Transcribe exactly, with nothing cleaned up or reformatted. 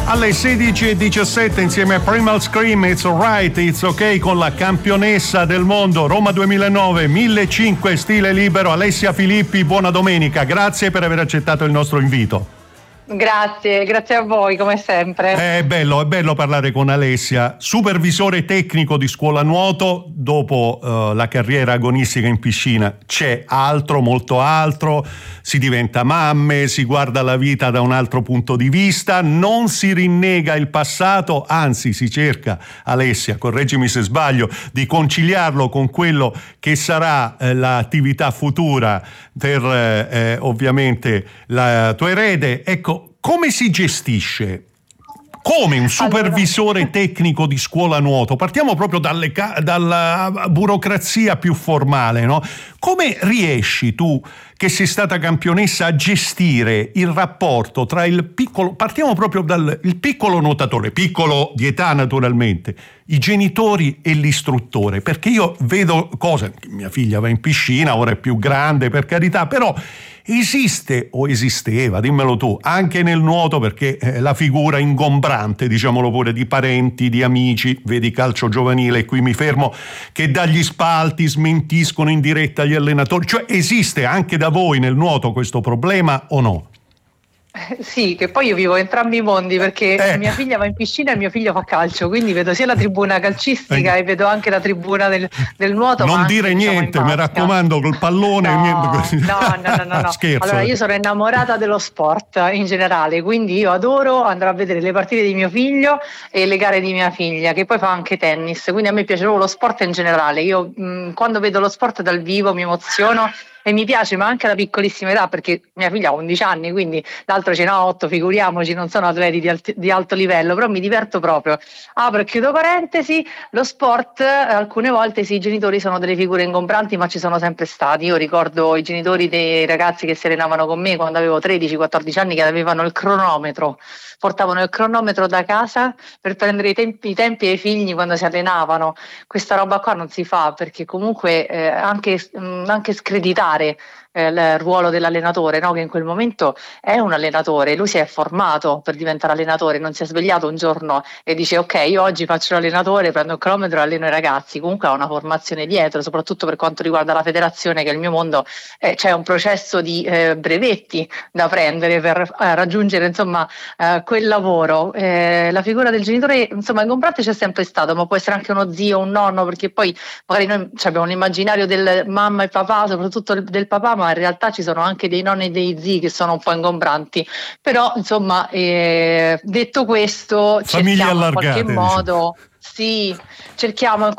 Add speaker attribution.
Speaker 1: Alle sedici e diciassette insieme a Primal Scream, It's Alright, It's Ok, con la campionessa del mondo Roma duemilanove, millecinquecento stile libero, Alessia Filippi. Buona domenica, grazie per aver accettato il nostro invito.
Speaker 2: Grazie, grazie a voi come sempre.
Speaker 1: È bello, è bello parlare con Alessia, supervisore tecnico di scuola nuoto. Dopo uh, la carriera agonistica in piscina c'è altro, molto altro, si diventa mamme, si guarda la vita da un altro punto di vista, non si rinnega il passato, anzi si cerca, Alessia, correggimi se sbaglio, di conciliarlo con quello che sarà eh, l'attività futura per eh, ovviamente la tua erede. Ecco, come si gestisce? Come un supervisore allora... tecnico di scuola nuoto? Partiamo proprio dalle ca- dalla burocrazia più formale, no? Come riesci tu, che sei stata campionessa, a gestire il rapporto tra il piccolo, partiamo proprio dal il piccolo nuotatore, piccolo di età naturalmente, i genitori e l'istruttore? Perché io vedo cose, mia figlia va in piscina, ora è più grande per carità, però esiste o esisteva, dimmelo tu, anche nel nuoto, perché eh, la figura ingombrante, diciamolo pure, di parenti, di amici, vedi calcio giovanile, qui mi fermo, che dagli spalti smentiscono in diretta gli allenatori, cioè esiste anche da voi nel nuoto questo problema o no?
Speaker 2: Sì, che poi io vivo entrambi i mondi, perché eh. mia figlia va in piscina e mio figlio fa calcio, quindi vedo sia la tribuna calcistica eh. e vedo anche la tribuna del, del nuoto.
Speaker 1: Non
Speaker 2: ma
Speaker 1: dire
Speaker 2: anche,
Speaker 1: niente,
Speaker 2: diciamo,
Speaker 1: mi raccomando, col pallone.
Speaker 2: no,
Speaker 1: niente.
Speaker 2: no, no, no, no, no.
Speaker 1: Scherzo.
Speaker 2: Allora, io sono innamorata dello sport in generale, quindi io adoro andare a vedere le partite di mio figlio e le gare di mia figlia, che poi fa anche tennis, quindi a me piace proprio lo sport in generale. Io mh, quando vedo lo sport dal vivo mi emoziono e mi piace, ma anche alla piccolissima età, perché mia figlia ha undici anni, quindi l'altro ce n'ha otto, figuriamoci, non sono atleti di, alti, di alto livello, però mi diverto proprio. Apro e chiudo parentesi, lo sport, alcune volte sì, i genitori sono delle figure ingombranti, ma ci sono sempre stati. Io ricordo i genitori dei ragazzi che si allenavano con me quando avevo tredici quattordici anni, che avevano il cronometro, portavano il cronometro da casa per prendere i tempi, i tempi ai figli quando si allenavano. Questa roba qua non si fa, perché comunque eh, anche, mh, anche screditare Eh, il ruolo dell'allenatore, no? Che in quel momento è un allenatore, lui si è formato per diventare allenatore, non si è svegliato un giorno e dice ok, io oggi faccio l'allenatore, prendo il cronometro e alleno i ragazzi. Comunque ha una formazione dietro, soprattutto per quanto riguarda la federazione, che è il mio mondo, eh, c'è un processo di eh, brevetti da prendere per eh, raggiungere insomma eh, quel lavoro. Eh, la figura del genitore insomma ingombrante c'è sempre stato, ma può essere anche uno zio, un nonno, perché poi magari noi abbiamo un immaginario del mamma e papà, soprattutto del papà, ma in realtà ci sono anche dei nonni e dei zii che sono un po' ingombranti. Però insomma eh, detto questo,
Speaker 1: famiglie
Speaker 2: cerchiamo in
Speaker 1: allargate,
Speaker 2: qualche modo, sì, cerchiamo in